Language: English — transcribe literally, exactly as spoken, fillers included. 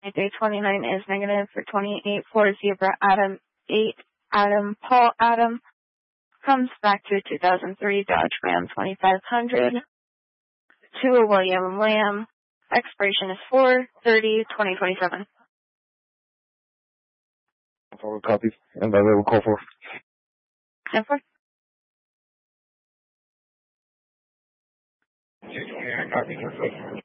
three twenty-nine is negative for twenty-eight for Zebra Adam eight Adam Paul Adam. Comes back to a two thousand three Dodge Ram twenty-five hundred to a William Lamb. Expiration is four thirty twenty twenty-seven. Forward copies. And by the way, we'll call for. ten four. Copy.